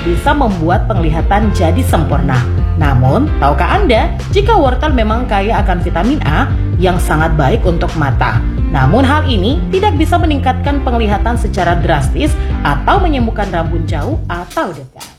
bisa membuat penglihatan jadi sempurna. Namun, tahukah Anda jika wortel memang kaya akan vitamin A yang sangat baik untuk mata? Namun hal ini tidak bisa meningkatkan penglihatan secara drastis atau menyembuhkan rambut jauh atau dekat.